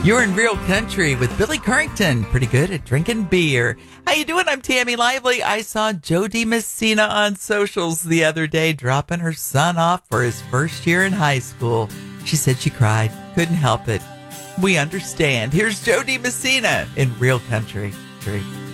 You're in Real Country with Billy Currington. Pretty good at drinking beer. How you doing? I'm Tammy Lively. I saw Jody Messina on socials the other day dropping her son off for his first year in high school. She said she cried. Couldn't help it. We understand. Here's Jody Messina in Real Country.